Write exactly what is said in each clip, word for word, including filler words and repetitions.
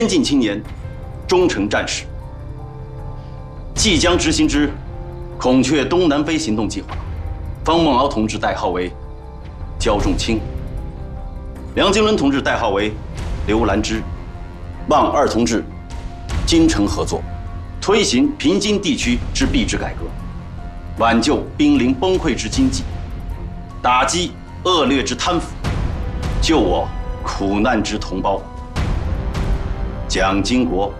先进青年，忠诚战士，即将执行之孔雀东南飞行动计划，方梦敖同志代号为焦仲卿，梁经纶同志代号为刘兰芝，望二同志精诚合作，推行平津地区之币制改革，挽救濒临崩溃之经济，打击恶劣之贪腐，救我苦难之同胞。蒋经国。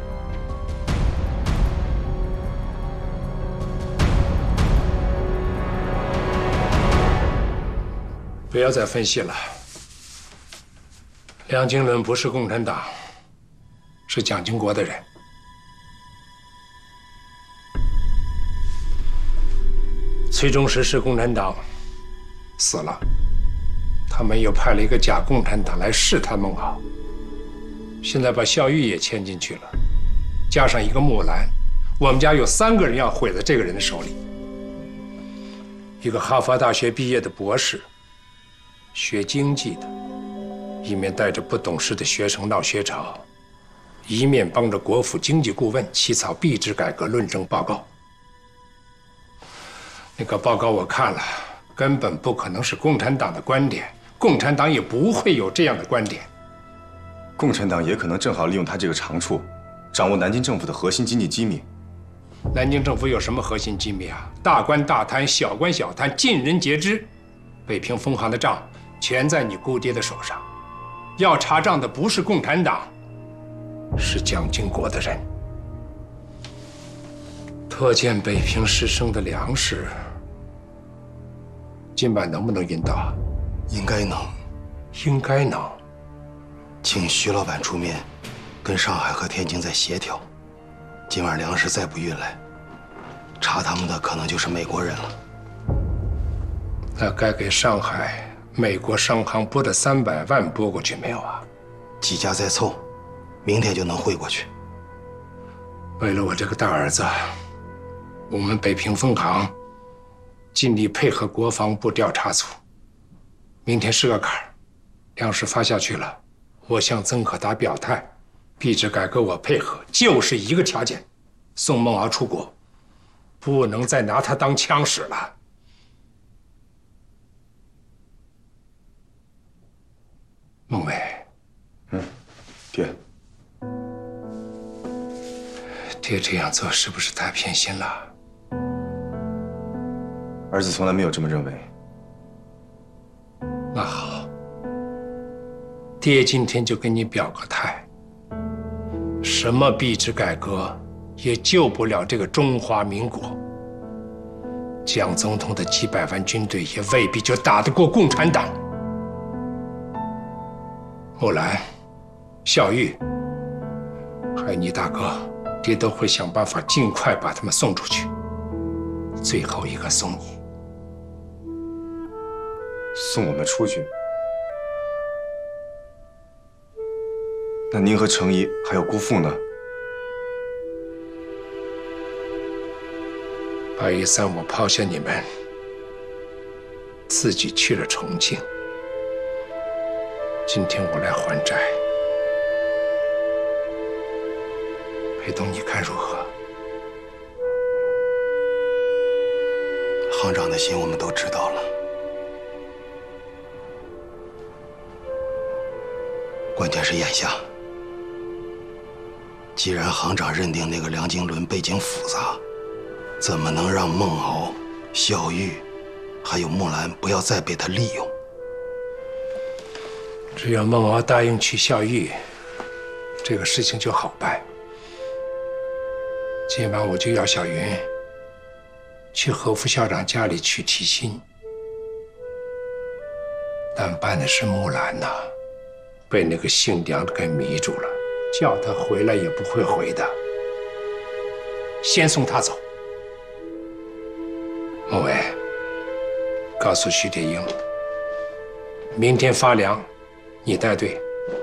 不要再分析了。梁经纶不是共产党，是蒋经国的人。崔中实是共产党，死了。他们又派了一个假共产党来试探孟敖。现在把孝玉也牵进去了，加上一个木兰，我们家有三个人要毁在这个人的手里。一个哈佛大学毕业的博士，学经济的，一面带着不懂事的学生闹学潮，一面帮着国府经济顾问起草币制改革论证报告。那个报告我看了，根本不可能是共产党的观点，共产党也不会有这样的观点。 共产党也可能正好利用他这个长处，掌握南京政府的核心经济机密。 南京政府有什么核心机密啊？大官大贪，小官小贪，尽人皆知。北平分行的账全在你姑爹的手上，要查账的不是共产党，是蒋经国的人。拖欠北平师生的粮食，今晚能不能运到？ 应该能， 应该能。 请徐老板出面，跟上海和天津再协调。今晚粮食再不运来，查他们的可能就是美国人了。 那该给上海美国商行拨的三百万拨过去没有啊？ 几家再凑，明天就能汇过去。 为了我这个大儿子，我们北平分行尽力配合国防部调查组。明天是个坎儿，粮食发下去了。我向曾可达表态，币制改革我配合，就是一个条件，送孟敖出国，不能再拿他当枪使了。孟伟， 嗯，爹， 爹这样做是不是太偏心了？ 儿子从来没有这么认为。 那好。爹今天就跟你表个态，什么币制改革也救不了这个中华民国。蒋总统的几百万军队也未必就打得过共产党。木兰、孝玉，还有你大哥，爹都会想办法尽快把他们送出去。最后一个送你， 送我们出去。那您和程姨还有姑父呢？ 八一三，我抛下你们，自己去了重庆。今天我来还债，裴东，你看如何？ 行长的心我们都知道了，关键是眼下。既然行长认定那个梁经纶背景复杂，怎么能让孟敖、孝玉还有木兰不要再被他利用？ 只要孟敖答应娶孝玉，这个事情就好办。今晚我就要小云去何副校长家里取提亲，但办的是木兰呐，被那个姓梁的给迷住了。叫他回来也不会回的，先送他走。孟伟，告诉徐铁英，明天发粮，你带队。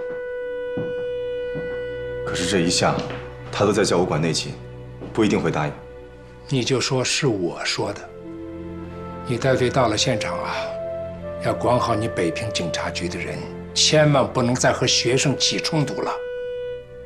可是这一下，他都在叫我管内勤，不一定会答应。 你就说是我说的。你带队到了现场啊，要管好你北平警察局的人，千万不能再和学生起冲突了。